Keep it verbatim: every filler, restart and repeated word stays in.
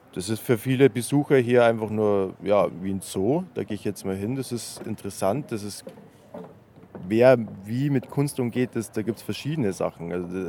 Das ist für viele Besucher hier einfach nur, ja, wie ein Zoo. Da gehe ich jetzt mal hin. Das ist interessant. Das ist wer wie mit Kunst umgeht, das da gibt's verschiedene Sachen. Also,